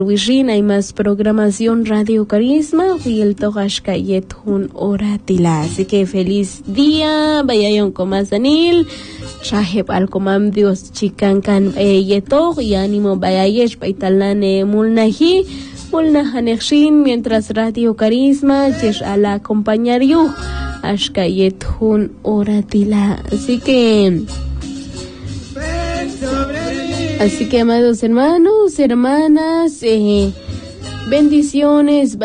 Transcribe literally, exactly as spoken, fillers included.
Wishin hay más programación Radio Carisma y el Togashka Yethun Oratila. Así que feliz día, vayan con más Daniel. Shaheb al comam Dios chican kan yetog y ánimo vayayesh paitalane mulnahi mulnahanekshin mientras Radio Carisma yesh ala acompañar yu ashka yethun oratila. Así que Así que amados hermanos, hermanas, eh, bendiciones.